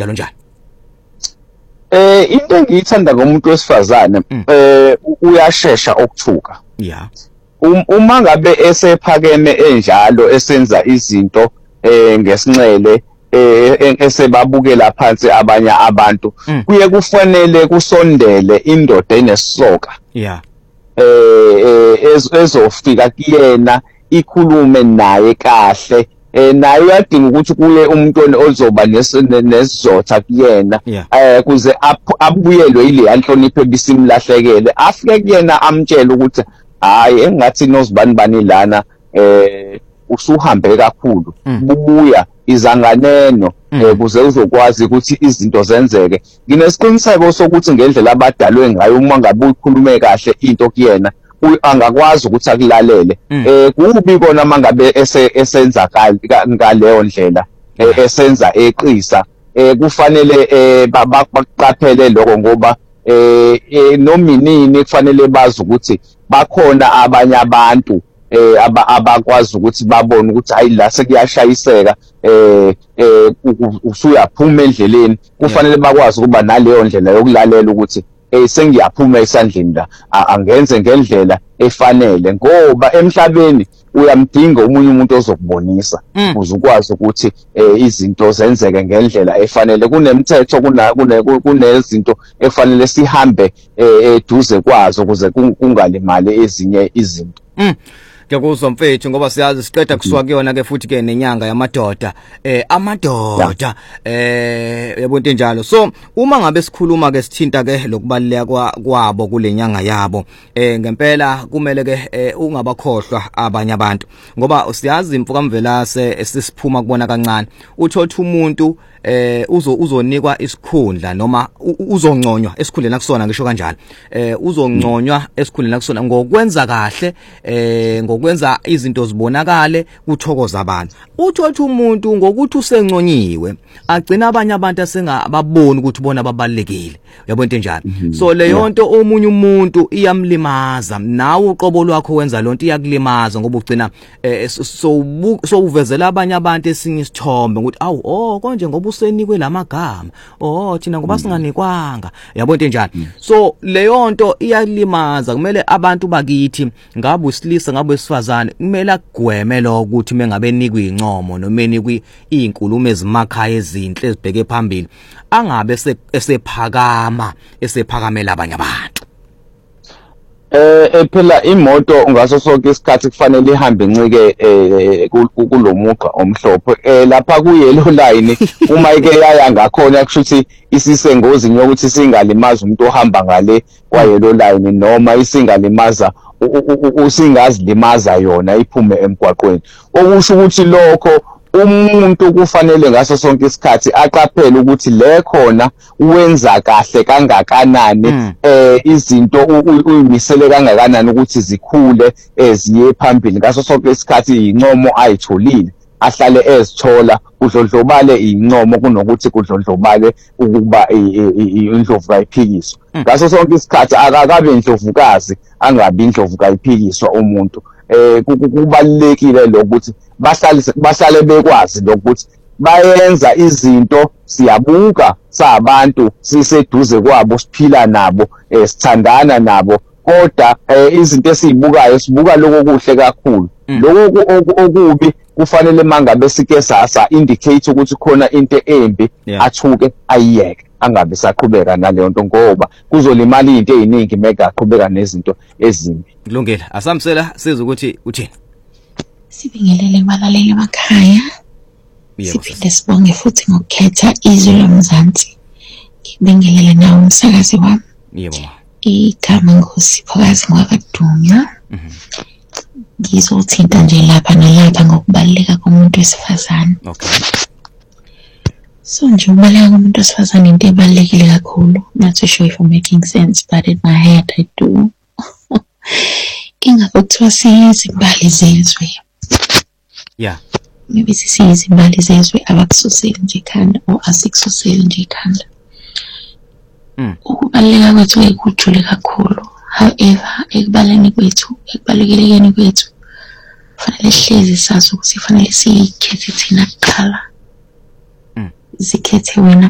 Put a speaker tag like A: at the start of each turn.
A: njalo njalo.
B: Into engiyithanda ngomuntu wesifazane uyashesha ukuthuka.
A: Yeah.
B: Uma ngabe esephakeme enjalo esenza izinto ngesinxele esebabukela phansi abanye abantu kuye kufanele kusondele indoda enesisoka.
A: Yeah.
B: Ezofika kuyena ikhulume naye kahle naye uyadinga ukuthi kuye umuntu ozoba nesizotha kuyena kuze abuyelwe ile yanhlonipho ebisimlahlekele afike kuyena amtshela ukuthi hayi engathi nozibani bani lana usuhambe kakhulu bubuya izanganeno kuze uzokwazi ukuthi izinto zenzeke. Nginesiqiniseko sokuthi ngendlela abadalwe ngayo uma ngabe ukhulume kahle into kuyena angakwazi ukuthi akulalele. Kubi kona mangabe esenza ngaleyo ndlela esenza eqisa kufanele baqaphele lokho ngoba nominini kufanele bazi ukuthi bakhona abanye abantu abakwazi ukuthi babone ukuthi hayi la sekuyashayiseka usuyaphuma endleleni kufanele bakwazi ukuba naleyo ndlela yokulalela ukuthi sengiyaphuma esandleni la angenze ngendlela efanele ngoba emhlabeni uyamdinga umunye umuntu ozokubonisa ukuze ukwazi ukuthi izinto zenzeke ngendlela efanele kunemithetho kunezinto efanele sihambe eduze kwazo ukuze kungalimali ezinye izinto.
A: Ngiyakuzwa mfethu ngoba siyazi siqeda kuswa kuyona ke futhi ke nenyanga yamadoda amadoda yabo into enjalo. So uma ngabe sikhuluma ke sithinta ke lokubaleka kwabo kulenyanga yabo ngempela kumele ke ungabakhohlwa abanye abantu ngoba siyazi imfuka mvelase esisiphuma kubona kancane uthotha umuntu uzonikwa isikhundla noma uzongconywa esikhundleni akusona ngisho kanjalo uzongconywa esikhundleni akusona ngokwenza kahle ngokwenza izinto zibonakale kuthokoza abantu. Uthotha umuntu ngokuthi usengconyiwe agcina abanye abantu asengababoni ukuthi bona babalekile yabo into enjalo. So leyo nto omunye umuntu iyamlimaza nawe uqobo lwakho wenza lonto iyakulimaza ngoba ugcina so uvezela abanye abantu esinye isithombe ukuthi awu konje ngoba usenikwe lamagama thina ngoba singanikwanga yabo into enjalo. So leyo nto iyalimaza kumele abantu bakithi ngabe usilisa ngabe wesifazane kumele agweme lo ukuthi mengabe nikwa incomo noma enikwa izinkulumo ezimakhaya ezinhle ezibheke phambili angabe esephakamela abanye abantu.
B: Phela imoto ngaso sonke isikhathi kufanele ihambe incike kulomugqa omhlophe lapha kuyelo line uma ike yaya ngakhona kushuthi isisengozini yokuthi singalimaza umuntu ohamba ngale kwayelo line noma isingalimaza usingazilimaza yona iphume emgwaqweni. Okusho ukuthi lokho umuntu kufanele ngaso sonke isikhathi aqaphele ukuthi le khona wenza kahle kangakanani izinto uyimisele kangakanani ukuthi zikhule eziye phambili ngaso sonke isikhathi incomo ayitholile ahlale ezithola udlondlobale incomo kunokuthi kudlondlobale ukuba indlovu kayiphikiswa. Ngaso sonke isikhathi akakabe indlovukazi angabi indlovu kayiphikiswa umuntu. Kubalekile lokuthi bahlale bekwazi lokuthi bayenza izinto siyabuka sabantu siseduze kwabo siphila nabo sithandana nabo kodwa izinto esizibukayo sibuka lokho kuhle kakhulu lokho okubi kufanele mangabe sike sasa indicate ukuthi khona into embi athuke ayiyeke angabe saqhubeka naleyo nto ngoba kuzolimala izinto eziningi mega aqhubeka nezinto ezimbi.
A: Kulungile asamsela siza ukuthi uthini
C: sibingelele abalaleli emakhaya siphinde sibonge futhi ngokukhetha izwi lomzansi ngibingelele nawe umsakazi wami.
A: Yebo
C: igama ngosiphokazi ngwakadunya ngizothinta nje lapha nalapha ngokubaleka komuntu wesifazane.
A: Okay.
C: So nje ukubaleka komuntu wesifazane into ebalekile kakhulu. Not so sure if I'm making sense but in my head I do. Ingakho kuthiwa siyizimbali zezwe.
A: Yeah.
C: Maybe siyizimbali zezwe abakususeli nje ekhanda or asikususeli nje ekhanda. Ukubaleka kwethu kujule kakhulu. However, ekubalekeni kwethu fanele sihlezi sazi ukuthi fanele sikhethe thina kuqala. Zikhethe wena